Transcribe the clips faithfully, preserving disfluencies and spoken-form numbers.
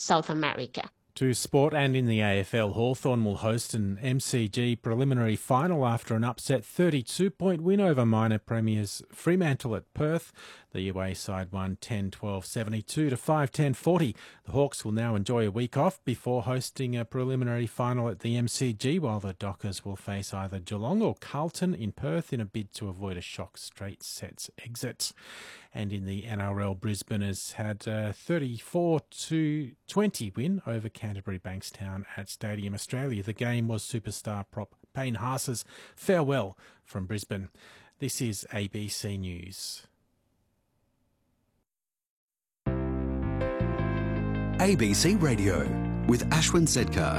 South America. To sport, and in the A F L, Hawthorn will host an M C G preliminary final after an upset thirty-two point win over minor premiers Fremantle at Perth. The away side won ten twelve seventy-two to five ten forty. The Hawks will now enjoy a week off before hosting a preliminary final at the M C G, while the Dockers will face either Geelong or Carlton in Perth in a bid to avoid a shock straight sets exit. And in the N R L, Brisbane has had a thirty-four to twenty win over Canterbury Bankstown at Stadium Australia. The game was superstar prop Payne Haas's farewell from Brisbane. This is A B C News. A B C Radio with Ashwin Sedkar.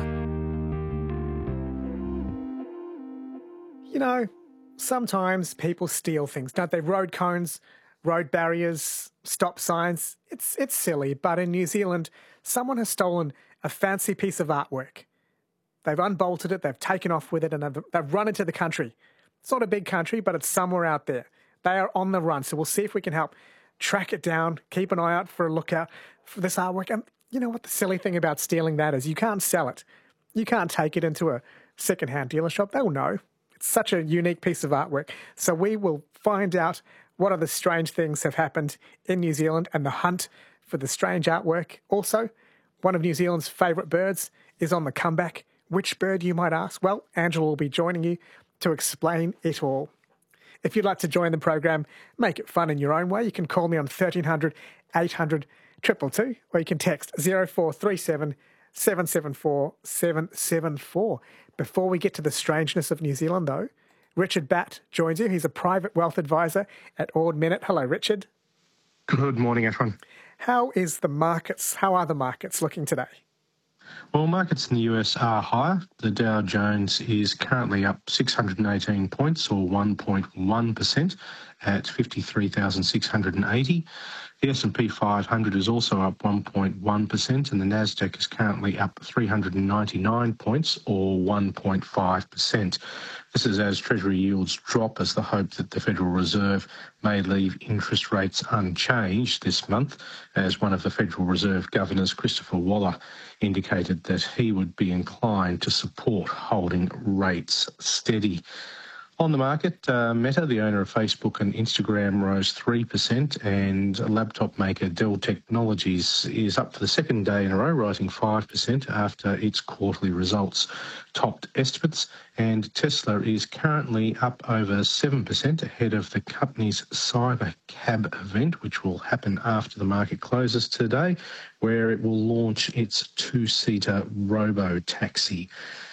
You know, sometimes people steal things, don't they? Road cones, road barriers, stop signs. It's it's silly, but in New Zealand, someone has stolen a fancy piece of artwork. They've unbolted it, they've taken off with it, and they've, they've run into the country. It's not a big country, but it's somewhere out there. They are on the run, so we'll see if we can help track it down, keep an eye out for a lookout for this artwork. And you know what the silly thing about stealing that is? You can't sell it. You can't take it into a second-hand dealer shop. They'll know. It's such a unique piece of artwork. So we will find out what other strange things have happened in New Zealand and the hunt for the strange artwork. Also, one of New Zealand's favourite birds is on the comeback. Which bird, you might ask? Well, Angela will be joining you to explain it all. If you'd like to join the program, make it fun in your own way, you can call me on thirteen hundred, eight hundred, two two two, or you can text zero four three seven, seven seven four, seven seven four. Before we get to the strangeness of New Zealand, though, Richard Batt joins you. He's a private wealth advisor at Ord Minnett. Hello, Richard. Good morning, everyone. How is the markets? How are the markets looking today? Well, markets in the U S are higher. The Dow Jones is currently up six hundred eighteen points, or one point one percent, at fifty-three thousand six hundred eighty. The S and P five hundred is also up one point one percent, and the Nasdaq is currently up three hundred ninety-nine points, or one point five percent. This is as Treasury yields drop, as the hope that the Federal Reserve may leave interest rates unchanged this month, as one of the Federal Reserve governors, Christopher Waller, indicated that he would be inclined to support holding rates steady. On the market, uh, Meta, the owner of Facebook and Instagram, rose three percent, and laptop maker Dell Technologies is up for the second day in a row, rising five percent after its quarterly results topped estimates, and Tesla is currently up over seven percent ahead of the company's Cyber Cab event, which will happen after the market closes today, where it will launch its two-seater robo-taxi.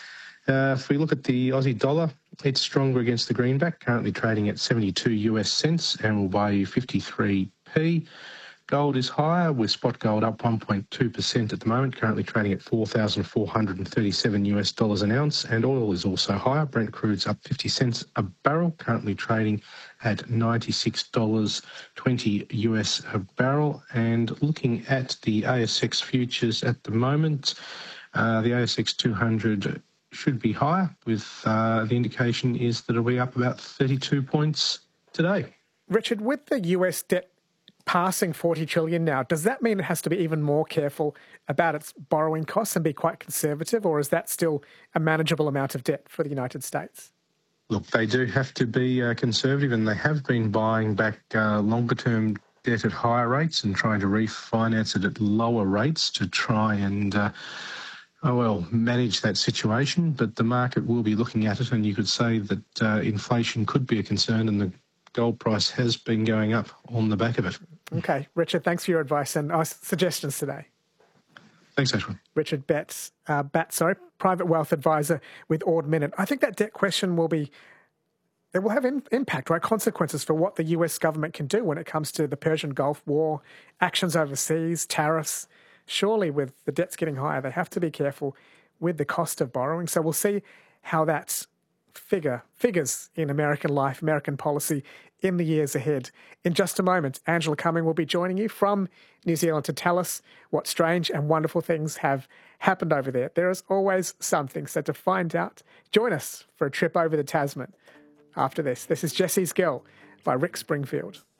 Uh, if we look at the Aussie dollar, it's stronger against the greenback, currently trading at seventy-two US cents and will buy you fifty-three p. Gold is higher, with spot gold up one point two percent at the moment, currently trading at four thousand four hundred thirty-seven US dollars an ounce, and oil is also higher. Brent crude's up fifty cents a barrel, currently trading at ninety-six dollars twenty US a barrel. And looking at the A S X futures at the moment, uh, the A S X two hundred should be higher, with uh, the indication is that it'll be up about thirty-two points today. Richard, with the U S debt passing forty trillion dollars now, does that mean it has to be even more careful about its borrowing costs and be quite conservative, or is that still a manageable amount of debt for the United States? Look, they do have to be uh, conservative, and they have been buying back uh, longer-term debt at higher rates and trying to refinance it at lower rates to try and Uh, Oh, well, manage that situation, but the market will be looking at it, and you could say that uh, inflation could be a concern, and the gold price has been going up on the back of it. Okay, Richard, thanks for your advice and uh, suggestions today. Thanks, Ashwin. Richard Batt, uh, Batt, sorry, private wealth advisor with Ord Minnett. I think that debt question will be, it will have in, impact, right, consequences for what the U S government can do when it comes to the Persian Gulf War, actions overseas, tariffs. Surely with the debts getting higher, they have to be careful with the cost of borrowing. So we'll see how that figure figures in American life, American policy in the years ahead. In just a moment, Angela Cumming will be joining you from New Zealand to tell us what strange and wonderful things have happened over there. There is always something. So to find out, join us for a trip over the Tasman after this. This is Jesse's Girl by Rick Springfield.